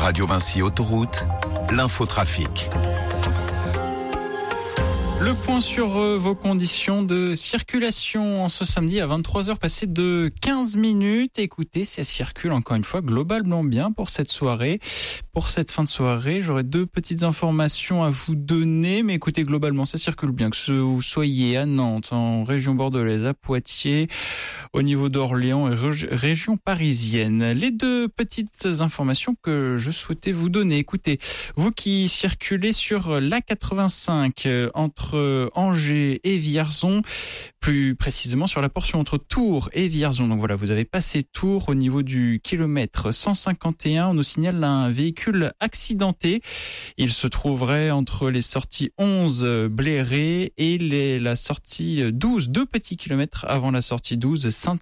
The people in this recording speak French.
Radio Vinci Autoroute, l'infotrafic. Le point sur vos conditions de circulation en ce samedi à 23h passé de 15 minutes. Écoutez, ça circule encore une fois globalement bien pour cette soirée. Pour cette fin de soirée, j'aurai deux petites informations à vous donner. Mais écoutez, globalement, ça circule bien. Que vous soyez à Nantes, en région bordelaise, à Poitiers, au niveau d'Orléans et région parisienne. Les deux petites informations que je souhaitais vous donner. Écoutez, vous qui circulez sur l'A85 entre Angers et Vierzon, plus précisément sur la portion entre Tours et Vierzon. Donc voilà, vous avez passé Tours au niveau du kilomètre 151. On nous signale un véhicule accidenté. Il se trouverait entre les sorties 11 Bléré et la sortie 12, 2 petits kilomètres avant la sortie 12 Sainte